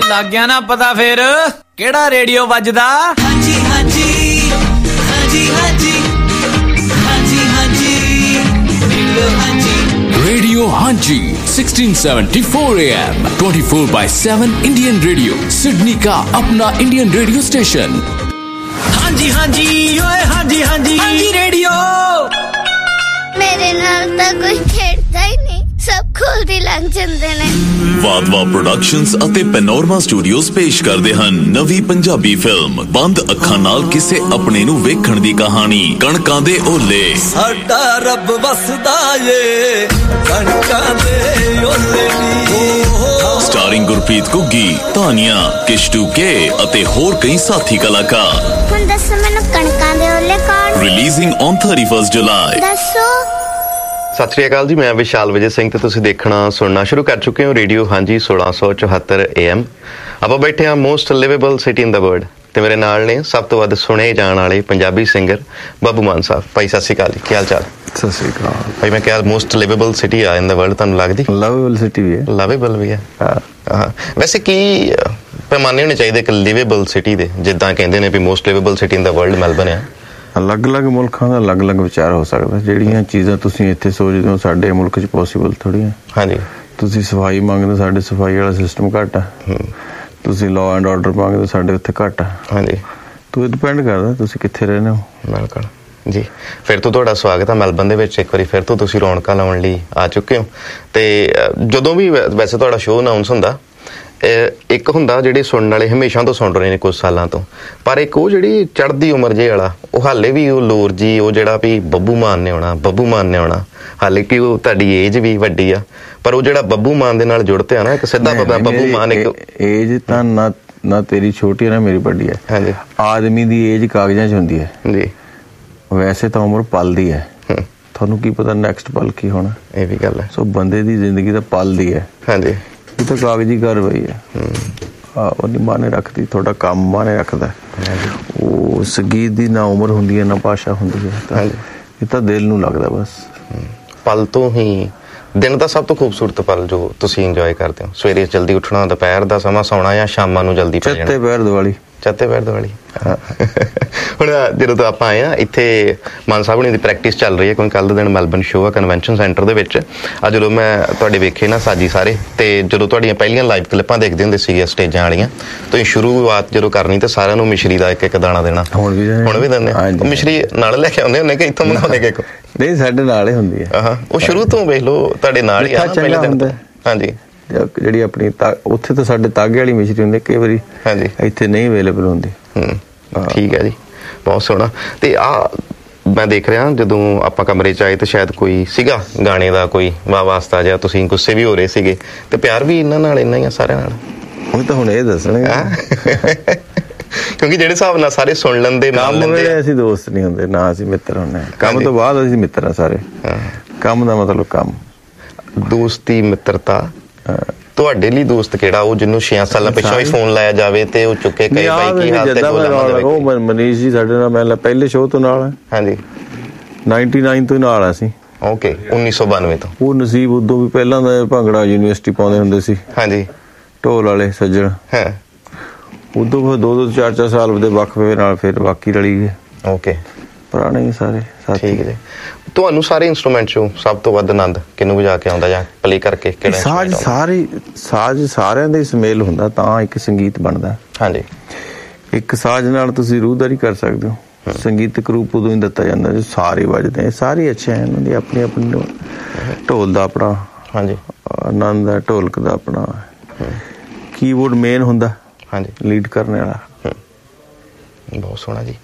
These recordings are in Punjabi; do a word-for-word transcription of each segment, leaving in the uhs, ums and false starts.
ਲੱਗ ਗਿਆ ਨਾ ਪਤਾ ਫੇਰ ਕਿਹੜਾ ਰੇਡੀਓ ਵੱਜਦਾ। ਹਾਂਜੀ ਹਾਂਜੀ ਹਾਂਜੀ ਹਾਂਜੀ ਹਾਂਜੀ ਹਾਂਜੀ ਰੇਡੀਓ ਹਾਂਜੀ Radio Hanji sixteen seventy-four A M twenty-four by seven Indian Radio Sydney का अपना Indian radio station। ਹਾਂਜੀ ਹਾਂਜੀ ਓਏ ਹਾਂਜੀ ਹਾਂਜੀ ਹਾਂਜੀ ਰੇਡੀਓ। ਮੇਰੇ ਨਾਲ ਤਾਂ ਕੋਈ ਖੇਡਦਾ ਹੀ ਨਹੀਂ, ਸਭ ਖੁਦ ਹੀ ਲੰਘ ਜਾਂਦੇ ਨੇ। ਵਾਦਵਾ ਪ੍ਰੋਡਕਸ਼ਨਸ ਅਤੇ ਪੈਨੋਰਮਾ ਸਟੂਡੀਓਜ਼ ਪੇਸ਼ ਕਰਦੇ ਹਨ ਨਵੀਂ ਪੰਜਾਬੀ ਫਿਲਮ ਬੰਦ ਅੱਖਾਂ ਨਾਲ ਕਿਸੇ ਆਪਣੇ ਨੂੰ ਵੇਖਣ ਦੀ ਕਹਾਣੀ ਕਣਕਾਂ ਦੇ ਓਲੇ। ਸਾਡਾ ਰੱਬ ਵਸਦਾ ਏ ਕਣਕਾਂ ਦੇ ਓਲੇ ਨੀ। ਸਟਾਰਿੰਗ ਗੁਰਪ੍ਰੀਤ ਘੁੱਗੀ, ਤਾਨੀਆ, ਕਿਸ਼ਤੂ ਕੇ ਅਤੇ ਹੋਰ ਕਈ ਸਾਥੀ ਕਲਾਕਾਰ। ਹੁਣ ਦੱਸੋ ਮੈਨੂੰ ਕਣਕਾਂ ਦੇ ਓਲੇ ਕੌਣ? Releasing on thirty-first July। ਦੱਸੋ। ਸਤਿ ਸ਼੍ਰੀ ਅਕਾਲ ਜੀ, ਮੈਂ ਵਿਸ਼ਾਲ ਵਿਜੇ ਸਿੰਘ ਤੇ ਤੁਸੀਂ ਦੇਖਣਾ ਸੁਣਨਾ ਸ਼ੁਰੂ ਕਰ ਚੁੱਕੇ ਹੋ ਰੇਡੀਓ ਹਾਂਜੀ ਸੋਲਾਂ ਸੌ ਚੁਹੱਤਰ ਏ ਐਮ। ਆਪਾਂ ਬੈਠੇ ਹਾਂ ਮੋਸਟ ਲਿਵੇਬਲ ਸਿਟੀ ਇਨ ਦਾ ਵਰਲਡ ਤੇ ਮੇਰੇ ਨਾਲ ਨੇ ਸਭ ਤੋਂ ਵੱਧ ਸੁਣੇ ਜਾਣ ਵਾਲੇ ਪੰਜਾਬੀ ਸਿੰਗਰ ਬੱਬੂ ਮਾਨ ਸਾਹਿਬ। ਭਾਈ ਸਤਿ ਸ਼੍ਰੀ ਅਕਾਲ ਜੀ, ਕੀ ਹਾਲ ਚਾਲ? ਸਤਿ ਸ਼੍ਰੀ ਅਕਾਲ ਭਾਈ। ਮੈਂ ਕਿਹਾ ਮੋਸਟ ਲਿਵੇਬਲ ਸਿਟੀ ਆ ਇਨ ਦਾ ਵਰਲਡ, ਤੁਹਾਨੂੰ ਲੱਗਦੀ? ਲਵੇਬਲ ਸਿਟੀ ਵੀ ਹੈ, ਲਵੇਬਲ ਵੀ ਹੈ। ਹਾਂ, ਵੈਸੇ ਕੀ ਪੈਮਾਨੇ ਹੋਣੇ ਚਾਹੀਦੇ ਇੱਕ ਲਿਵੇਬਲ ਸਿਟੀ ਦੇ? ਜਿੱਦਾਂ ਕਹਿੰਦੇ ਨੇ ਵੀ ਮੋਸਟ ਲਿਵੇਬਲ ਸਿਟੀ ਇਨ ਦਾ ਵਰਲਡ ਮੈਲਬਨ ਆ। ਅਲੱਗ-ਅਲੱਗ ਮੁਲਕਾਂ ਦਾ ਅਲੱਗ-ਅਲੱਗ ਵਿਚਾਰ ਹੋ ਸਕਦਾ। ਜਿਹੜੀਆਂ ਚੀਜ਼ਾਂ ਤੁਸੀਂ ਇੱਥੇ ਸੋਚਦੇ ਹੋ ਸਾਡੇ ਮੁਲਕ 'ਚ ਪੋਸੀਬਲ ਥੋੜ੍ਹੀ ਹੈ। ਹਾਂਜੀ, ਤੁਸੀਂ ਸਫਾਈ ਮੰਗਦੇ, ਸਾਡੇ ਸਫਾਈ ਵਾਲਾ ਸਿਸਟਮ ਘੱਟ ਆ। ਤੁਸੀਂ ਲਾਅ ਐਂਡ ਆਰਡਰ ਮੰਗਦੇ, ਸਾਡੇ ਉੱਥੇ ਘੱਟ ਆ। ਹਾਂਜੀ, ਤੋ ਇਹ ਡਿਪੈਂਡ ਕਰਦਾ ਤੁਸੀਂ ਕਿੱਥੇ ਰਹਿੰਦੇ ਹੋ। ਬਿਲਕੁਲ ਜੀ। ਫਿਰ ਤੋਂ ਤੁਹਾਡਾ ਸਵਾਗਤ ਹੈ ਮੈਲਬਨ ਦੇ ਵਿੱਚ। ਇੱਕ ਵਾਰੀ ਫਿਰ ਤੋਂ ਤੁਸੀਂ ਰੌਣਕਾਂ ਲਾਉਣ ਲਈ ਆ ਚੁੱਕੇ ਹੋ। ਤੇ ਜਦੋਂ ਵੀ ਵੈਸੇ ਤੁਹਾਡਾ ਸ਼ੋਅ ਅਨਾਊਂਸ ਹੁੰਦਾ, ਇੱਕ ਹੁੰਦਾ ਜਿਹੜੇ ਸੁਣਨ ਵਾਲੇ ਹਮੇਸ਼ਾ ਤੋਂ ਸੁਣ ਰਹੇ ਨੇ ਕੁਝ ਸਾਲਾਂ ਤੋਂ, ਪਰ ਇੱਕ ਉਹ ਜਿਹੜੀ ਚੜ੍ਹਦੀ ਉਮਰ ਜੇ ਵਾਲਾ ਉਹ ਹਾਲੇ ਵੀ ਉਹ ਲੋਰ ਜੀ, ਉਹ ਜਿਹੜਾ ਵੀ ਬੱਬੂ ਮਾਨ ਨੇ ਆਉਣਾ ਬੱਬੂ ਮਾਨ ਨੇ ਆਉਣਾ। ਹਾਲੇ ਕਿ ਉਹ ਤੁਹਾਡੀ ਏਜ ਵੀ ਵੱਡੀ ਆ, ਪਰ ਉਹ ਜਿਹੜਾ ਬੱਬੂ ਮਾਨ ਦੇ ਨਾਲ ਜੁੜ ਪਿਆ ਨਾ ਇੱਕ ਸਿੱਧਾ ਬੱਬੂ ਮਾਨ। ਇੱਕ ਏਜ ਤਾਂ ਨਾ ਨਾ ਤੇਰੀ ਛੋਟੀ ਹੈ ਨਾ ਮੇਰੀ ਵੱਡੀ ਹੈ। ਹਾਂਜੀ, ਆਦਮੀ ਦੀ ਏਜ ਕਾਗਜ਼ਾਂ 'ਚ ਹੁੰਦੀ ਹੈ ਜੀ, ਵੈਸੇ ਤਾਂ ਉਮਰ ਪਲਦੀ ਹੈ। ਤੁਹਾਨੂੰ ਕੀ ਪਤਾ ਨੈਕਸਟ ਪਲ ਕੀ ਹੋਣਾ, ਇਹ ਵੀ ਗੱਲ ਹੈ। ਸੋ ਬੰਦੇ ਦੀ ਜ਼ਿੰਦਗੀ ਤਾਂ ਪਲਦੀ ਹੈ। ਹਾਂਜੀ, ਇਹ ਤਾਂ ਕਾਗਜ਼ੀ ਕਾਰਵਾਈ ਹੈ। ਉਹ ਨਹੀਂ ਮਾਨੇ ਰੱਖਦੀ, ਤੁਹਾਡਾ ਕੰਮ ਮਾਨੇ ਰੱਖਦਾ। ਉਹ ਸੰਗੀਤ ਦੀ ਨਾ ਉਮਰ ਹੁੰਦੀ ਹੈ ਨਾ ਭਾਸ਼ਾ ਹੁੰਦੀ ਹੈ, ਇਹ ਤਾਂ ਦਿਲ ਨੂੰ ਲੱਗਦਾ ਬਸ। ਪਲ ਤੋਂ ਹੀ ਦਿਨ ਦਾ ਸਭ ਤੋਂ ਖੂਬਸੂਰਤ ਪਲ ਜੋ ਤੁਸੀਂ ਇੰਜੋਏ ਕਰਦੇ ਹੋ, ਸਵੇਰੇ ਜਲਦੀ ਉੱਠਣਾ, ਦੁਪਹਿਰ ਦਾ ਸਮਾਂ ਸੌਣਾ ਜਾਂ ਸ਼ਾਮਾਂ ਨੂੰ ਜਲਦੀ ਪੈ ਜਾਣਾ। ਚੱਤੇ ਪੈਰ ਦੀਵਾਲੀ, ਚੱਤੇ ਪੈਰ ਦੀਵਾਲੀ। ਹੁਣ ਜਦੋਂ ਤੋਂ ਆਪਾਂ ਆਏ ਹਾਂ ਇੱਥੇ ਮਾਨ ਸਾਹਿਬ ਹੁਣੀ ਦੀ ਪ੍ਰੈਕਟਿਸ ਚੱਲ ਰਹੀ ਹੈ, ਕਿਉਂਕਿ ਕੱਲ੍ਹ ਦੇ ਦਿਨ ਮੈਲਬਨ ਸ਼ੋਅ ਆ ਕਨਵੈਨਸ਼ਨ ਸੈਂਟਰ ਦੇ ਵਿੱਚ। ਅੱਜ ਜਦੋਂ ਮੈਂ ਤੁਹਾਡੇ ਵੇਖੇ ਨਾ ਸਾਜੀ ਸਾਰੇ, ਤੇ ਜਦੋਂ ਤੁਹਾਡੀਆਂ ਪਹਿਲੀਆਂ ਲਾਈਵ ਕਲਿੱਪਾਂ ਦੇਖਦੇ ਹੁੰਦੇ ਸੀਗੇ ਸਟੇਜਾਂ ਵਾਲੀਆਂ, ਤੁਸੀਂ ਸ਼ੁਰੂਆਤ ਜਦੋਂ ਕਰਨੀ ਤਾਂ ਸਾਰਿਆਂ ਨੂੰ ਮਿਸ਼ਰੀ ਦਾ ਇੱਕ ਇੱਕ ਦਾਣਾ ਦੇਣਾ। ਹੁਣ ਵੀ ਹੁਣ ਵੀ ਦਿੰਦੇ? ਮਿਸ਼ਰੀ ਨਾਲ ਲੈ ਕੇ ਆਉਂਦੇ ਹੁੰਦੇ ਕਿ ਇੱਥੋਂ ਬਣਾਉਂਦੇ ਕਿ? ਨਹੀਂ, ਸਾਡੇ ਨਾਲ ਹੀ ਹੁੰਦੀ ਹੈ। ਉਹ ਸ਼ੁਰੂ ਤੋਂ ਵੇਖ ਲਓ ਤੁਹਾਡੇ ਨਾਲ ਹੀ ਆ ਪਹਿਲੇ ਦਿਨ। ਹਾਂਜੀ, ਜਿਹੜੀ ਆਪਣੀ ਉੱਥੇ ਤਾਂ ਸਾਡੇ ਤਾਗੇ ਵਾਲੀ ਮਿਸ਼ਰੀ ਹੁੰਦੀ, ਕਈ ਵਾਰੀ ਹਾਂਜੀ ਇੱਥੇ ਨਹੀਂ ਅਵੇਲੇਬਲ ਹੁੰਦੀ। ਹਮ ਠੀਕ ਹੈ ਜੀ, ਬਹੁਤ ਸੋਹਣਾ। ਤੇ ਆ ਮੈਂ ਦੇਖ ਰਿਹਾ ਜਦੋਂ ਆਪਾਂ ਕਮਰੇ 'ਚ ਆਏ ਤਾਂ ਸ਼ਾਇਦ ਕੋਈ ਸੀਗਾ ਗਾਣੇ ਦਾ ਕੋਈ ਵਾਹ ਵਾਸਤਾ ਜਿਹਾ, ਤੁਸੀਂ ਗੁੱਸੇ ਵੀ ਹੋ ਰਹੇ ਸੀਗੇ ਤੇ ਪਿਆਰ ਵੀ ਇਹਨਾਂ ਨਾਲ ਇੰਨਾ ਹੀ ਆ ਸਾਰਿਆਂ ਨਾਲ? ਉਹ ਤਾਂ ਹੁਣ ਇਹ ਦੱਸਣਗੇ, ਕਿਉਂਕਿ ਜਿਹੜੇ ਹਿਸਾਬ ਨਾਲ ਸਾਰੇ ਸੁਣ ਲੈਂਦੇ ਮੰਨ ਲੈਂਦੇ। ਅਸੀਂ ਦੋਸਤ ਨਹੀਂ ਹੁੰਦੇ ਨਾ, ਅਸੀਂ ਮਿੱਤਰ ਹੁੰਦੇ। ਕੰਮ ਤੋਂ ਬਾਅਦ ਅਸੀਂ ਮਿੱਤਰ ਆ ਸਾਰੇ। ਕੰਮ ਦਾ ਮਤਲਬ ਕੰਮ, ਦੋਸਤੀ ਮਿੱਤਰਤਾ। ਤੁਹਾਡੇ ਲਈ ਦੋਸਤ ਕਿਹੜਾ? ਉਹ ਜਿਹਨੂੰ ਛੇ ਸਾਲਾਂ ਪਿੱਛੋਂ ਵੀ ਫੋਨ ਲਾਇਆ ਜਾਵੇ ਤੇ ਉਹ ਚੁੱਕੇ ਕਹੇ ਭਾਈ ਕੀ ਹਾਲ ਤੇ ਉਹ ਮਨੀਸ਼ ਜੀ ਸਾਡੇ ਨਾਲ ਮੈਂ ਪਹਿਲੇ ਸ਼ੋਅ ਤੋਂ ਨਾਲ ਹੈ। ਹਾਂਜੀ, ਨਿਨਆਨਵੇਂ ਤੋਂ ਨਾਲ ਆ ਅਸੀਂ। ਓਕੇ, ਉੱਨੀ ਸੌ ਬਾਨਵੇਂ ਤੋਂ। ਉਹ ਨਸੀਬ ਉਦੋਂ ਵੀ ਪਹਿਲਾਂ ਦਾ ਭੰਗੜਾ ਯੂਨੀਵਰਸਿਟੀ ਪਾਉਂਦੇ ਹੁੰਦੇ ਸੀ। ਹਾਂਜੀ, ਢੋਲ ਵਾਲੇ ਸੱਜਣ। ਹਾਂ, ਉਦੋਂ ਫਿਰ ਦੋ ਦੋ ਚਾਰ ਚਾਰ ਸਾਲ ਦੇ ਵਕਫੇ ਨਾਲ ਫਿਰ ਬਾਕੀ ਰਲੀ ਗਏ। ਓਕੇ, ਪੁਰਾਣੇ ਹੀ ਸਾਰੇ। ਠੀਕ ਹੈ। ਤੁਹਾਨੂੰ ਸਾਰੇ ਇੰਸਟਰੂਮੈਂਟ ਚੋਂ ਸਭ ਤੋਂ ਵੱਧ ਆਨੰਦ ਕਿਹਨੂੰ ਵਜਾ ਕੇ ਆਉਂਦਾ ਜਾਂ ਪਲੇ ਕਰਕੇ? ਕਿਹੜਾ ਸਾਜ਼? ਸਾਰੇ ਸਾਜ਼ ਸਾਰਿਆਂ ਦਾ ਹੀ ਸੁਮੇਲ ਹੁੰਦਾ ਤਾਂ ਇੱਕ ਸੰਗੀਤ ਬਣਦਾ। ਹਾਂਜੀ, ਇੱਕ ਸਾਜ਼ ਨਾਲ ਤੁਸੀਂ ਰੂਹਦਾਰੀ ਕਰ ਸਕਦੇ ਹੋ। ਸੰਗੀਤਕ ਰੂਪ ਉਦੋਂ ਹੀ ਦਿੱਤਾ ਜਾਂਦਾ ਜੋ ਸਾਰੇ ਵੱਜਦੇ ਆ। ਸਾਰੇ ਅੱਛੇ ਹੈ, ਇਹਨਾਂ ਦੀ ਆਪਣੀ ਆਪਣੀ। ਢੋਲ ਦਾ ਆਪਣਾ ਹਾਂਜੀ ਆਨੰਦ ਹੈ, ਢੋਲਕ ਦਾ ਆਪਣਾ। ਕੀਬੋਰਡ ਮੇਨ ਹੁੰਦਾ, ਹਾਂਜੀ, ਲੀਡ ਕਰਨ ਵਾਲਾ। ਬਹੁਤ ਸੋਹਣਾ ਜੀ।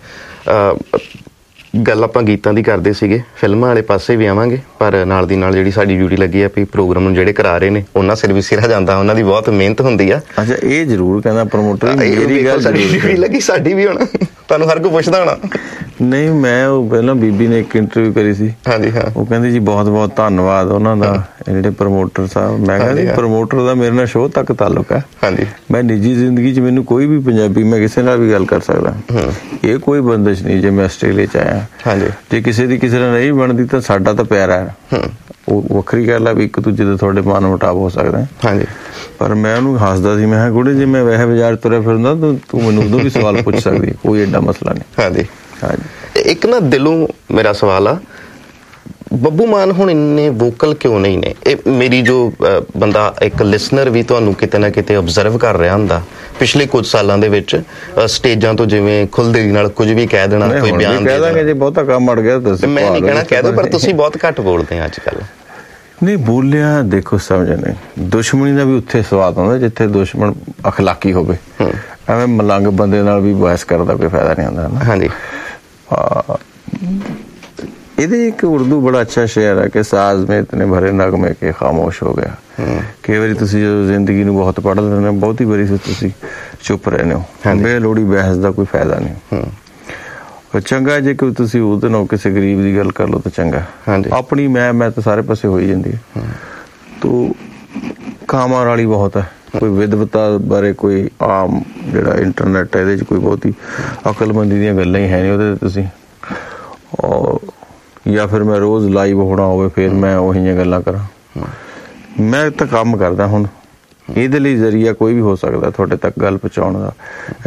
ਗੱਲ ਆਪਾਂ ਗੀਤਾਂ ਦੀ ਕਰਦੇ ਸੀਗੇ, ਫਿਲਮਾਂ ਵਾਲੇ ਪਾਸੇ ਵੀ ਆਵਾਂਗੇ, ਪਰ ਨਾਲ ਦੀ ਨਾਲ ਜਿਹੜੀ ਸਾਡੀ ਡਿਊਟੀ ਲੱਗੀ ਆ ਵੀ ਪ੍ਰੋਗਰਾਮ ਨੂੰ ਜਿਹੜੇ ਕਰਾ ਰਹੇ ਨੇ ਉਹਨਾਂ ਸਿਰ ਵੀ ਸਿਰਾ ਜਾਂਦਾ, ਉਹਨਾਂ ਦੀ ਬਹੁਤ ਮਿਹਨਤ ਹੁੰਦੀ ਆ। ਅੱਛਾ, ਇਹ ਜ਼ਰੂਰ ਕਹਿੰਦਾ ਪ੍ਰਮੋਟਰ, ਮੇਰੀ ਗੱਲ ਸਾਡੀ ਲੱਗੀ, ਸਾਡੀ ਵੀ ਹੁਣ ਤੁਹਾਨੂੰ ਹਰ ਕੋਈ ਪੁੱਛਦਾ ਹੋਣਾ। ਨਹੀਂ, ਮੈਂ ਉਹ ਪਹਿਲਾਂ ਬੀਬੀ ਨੇ ਇੱਕ ਇੰਟਰਵਿਊ ਕਰੀ ਸੀ। ਹਾਂਜੀ ਹਾਂ, ਉਹ ਕਹਿੰਦੀ ਜੀ ਬਹੁਤ ਬਹੁਤ ਧੰਨਵਾਦ ਉਹਨਾਂ ਦਾ, ਜਿਹੜੇ ਪ੍ਰਮੋਟਰ ਸਾਹਿਬ। ਮੈਂ ਕਹਿੰਦਾ ਪ੍ਰਮੋਟਰ ਦਾ ਮੇਰੇ ਨਾਲ ਸ਼ੋਅ ਤੱਕ ਤਾਲੁਕ ਹੈ। ਹਾਂਜੀ, ਮੈਂ ਨਿੱਜੀ ਜ਼ਿੰਦਗੀ 'ਚ ਮੈਨੂੰ ਕੋਈ ਵੀ ਪੰਜਾਬੀ ਮੈਂ ਕਿਸੇ ਨਾਲ ਵੀ ਗੱਲ ਕਰ ਸਕਦਾ, ਇਹ ਕੋਈ ਬੰਦਿਸ਼ ਨਹੀਂ। ਜੇ ਮੈਂ ਆਸਟ੍ਰੇਲੀਆ 'ਚ ਆਇਆ, ਹਾਂਜੀ, ਜੇ ਕਿਸੇ ਦੀ ਕਿਸੇ ਨਾਲ ਨਹੀਂ ਬਣਦੀ ਤਾਂ ਸਾਡਾ ਤਾਂ ਪਿਆਰ ਹੈ। ਉਹ ਵੱਖਰੀ ਗੱਲ ਆ ਵੀ ਇੱਕ ਦੂਜੇ ਦੇ ਤੁਹਾਡੇ ਮਨ ਮੁਟਾਵ ਹੋ ਸਕਦੇ। ਹਾਂਜੀ। ਪਰ ਮੈਂ ਉਹਨੂੰ ਹੱਸਦਾ ਸੀ, ਮੈਂ ਕਿਹਾ ਕੁੜੇ ਜੇ ਮੈਂ ਵੈਸੇ ਬਾਜ਼ਾਰ ਤੁਰਿਆ ਫਿਰਦਾ ਤੂੰ ਤੂੰ ਮੈਨੂੰ ਉਦੋਂ ਵੀ ਸਵਾਲ ਪੁੱਛ ਸਕਦੀ, ਕੋਈ ਐਡਾ ਮਸਲਾ ਨਹੀਂ। ਹਾਂਜੀ ਹਾਂਜੀ। ਇੱਕ ਨਾ ਦਿਲੋਂ ਮੇਰਾ ਸਵਾਲ ਆ, ਬੱਬੂ ਮਾਨ ਹੁਣ ਇੰਨੇ ਵੋਕਲ ਕਿਉਂ ਨਹੀਂ ਨੇ? ਇਹ ਮੇਰੀ ਜੋ ਬੰਦਾ ਇੱਕ ਲਿਸਨਰ ਵੀ ਤੁਹਾਨੂੰ ਕਿਤੇ ਨਾ ਕਿਤੇ ਓਬਜ਼ਰਵ ਕਰ ਰਿਹਾ ਹੁੰਦਾ ਪਿਛਲੇ ਕੁਝ ਸਾਲਾਂ ਦੇ ਵਿੱਚ, ਸਟੇਜਾਂ ਤੋਂ ਜਿਵੇਂ ਖੁੱਲ੍ਹਦਿਲੀ ਨਾਲ ਕੁਝ ਵੀ ਕਹਿ ਦੇਣਾ, ਕੋਈ ਬਿਆਨ ਦੇ ਦੇਣਾ। ਜੇ ਬਹੁਤਾ ਕੰਮ ਅੜ ਗਿਆ ਤਾਂ ਮੈਂ ਨਹੀਂ ਕਹਿਣਾ ਕਹਿ ਦੋ, ਪਰ ਤੁਸੀਂ ਬਹੁਤ ਘੱਟ ਬੋਲਦੇ ਆ ਅੱਜ ਕੱਲ। ਨਹੀਂ ਬੋਲਿਆ ਦੇਖੋ ਸਮਝ ਨਹੀਂ, ਦੁਸ਼ਮਣੀ ਦਾ ਵੀ ਉੱਥੇ ਸਵਾਦ ਆਉਂਦਾ ਜਿੱਥੇ ਦੁਸ਼ਮਣ ਅਖਲਾਕੀ ਹੋਵੇ। ਐਵੇਂ ਮਲੰਗ ਬੰਦੇ ਨਾਲ ਵੀ ਬਹਿਸ ਕਰਦਾ ਕੋਈ ਫਾਇਦਾ ਨਹੀਂ ਹੁੰਦਾ। ਹਾਂਜੀ। ਇਹਦੇ ਇੱਕ ਉਰਦੂ ਬੜਾ ਅੱਛਾ ਸ਼ੇਅਰ ਹੈ ਕਿ ਸਾਜ਼ ਮੇਂ ਇਤਨੇ ਭਰੇ ਨਗਮੇ ਕੇ ਖਾਮੋਸ਼ ਹੋ ਗਿਆ। ਕਈ ਵਾਰੀ ਤੁਸੀਂ ਜਦੋਂ ਜ਼ਿੰਦਗੀ ਨੂੰ ਬਹੁਤ ਪੜ੍ਹ ਲੈਂਦੇ ਹੋ, ਬਹੁਤੀ ਵਾਰੀ ਤੁਸੀਂ ਚੁੱਪ ਰਹਿੰਦੇ ਹੋ, ਬੇਲੋੜੀ ਬਹਿਸ ਦਾ ਕੋਈ ਫਾਇਦਾ ਨਹੀਂ। ਚੰਗਾ ਜੇ ਕੋਈ ਤੁਸੀਂ ਉਹਦੇ ਨਾਲ ਕਿਸੇ ਗਰੀਬ ਦੀ ਗੱਲ ਕਰ ਲਓ ਤਾਂ ਚੰਗਾ। ਆਪਣੀ ਮੈਂ ਮੈਂ ਤਾਂ ਸਾਰੇ ਪਾਸੇ ਹੋਈ ਜਾਂਦੀ ਹੈ। ਤੋ ਕਾਮਾਂ ਵਾਲੀ ਬਹੁਤ ਹੈ, ਕੋਈ ਵਿਦਵਤਾ ਬਾਰੇ ਕੋਈ ਆਮ ਜਿਹੜਾ ਇੰਟਰਨੈਟ ਹੈ ਇਹਦੇ 'ਚ ਕੋਈ ਬਹੁਤੀ ਅਕਲਮੰਦੀ ਦੀਆਂ ਗੱਲਾਂ ਹੀ ਹੈ ਨਹੀਂ ਉਹਦੇ 'ਤੇ ਤੁਸੀਂ, ਜਾਂ ਫਿਰ ਮੈਂ ਰੋਜ਼ ਲਾਈਵ ਹੋਣਾ ਹੋਵੇ ਫਿਰ ਮੈਂ ਉਹੀ ਜਿਹੀਆਂ ਗੱਲਾਂ ਕਰਾਂ। ਮੈਂ ਤਾਂ ਕੰਮ ਕਰਦਾ ਹੁਣ, ਇਹਦੇ ਲਈ ਜ਼ਰੀਆ ਕੋਈ ਵੀ ਹੋ ਸਕਦਾ ਤੁਹਾਡੇ ਤੱਕ ਗੱਲ ਪਹੁੰਚਾਉਣ ਦਾ।